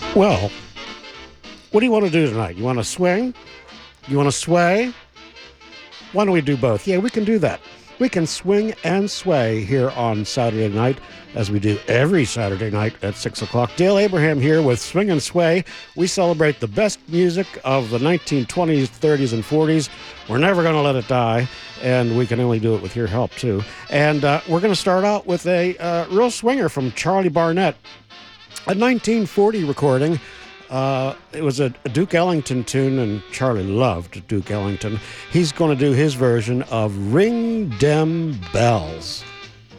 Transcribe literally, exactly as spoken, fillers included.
Well, what do you want to do tonight? You want to swing? You want to sway? Why don't we do both? Yeah, we can do that. We can swing and sway here on Saturday night, as we do every Saturday night at six o'clock. Dale Abraham here with Swing and Sway. We celebrate the best music of the nineteen twenties, thirties, and forties. We're never going to let it die, and we can only do it with your help, too. And uh, we're going to start out with a uh, real swinger from Charlie Barnet, a nineteen forty recording. Uh, it was a, a Duke Ellington tune, and Charlie loved Duke Ellington. He's going to do his version of Ring Dem Bells.